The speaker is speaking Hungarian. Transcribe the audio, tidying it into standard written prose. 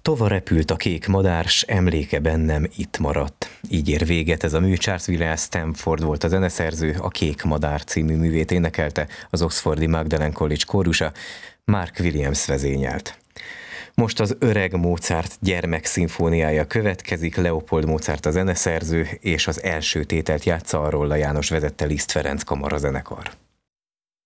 Tova repült a kék madár, s emléke bennem itt maradt. Így ér véget ez a mű. Charles Stamford volt a zeneszerző, a Kék madár című művét énekelte az Oxfordi Magdalen College kórusa, Mark Williams vezényelt. Most az Öreg Mozart gyermekszimfóniája következik, Leopold Mozart a zeneszerző, és az első tételt játsza a Rolla János vezette Liszt Ferenc kamarazenekar.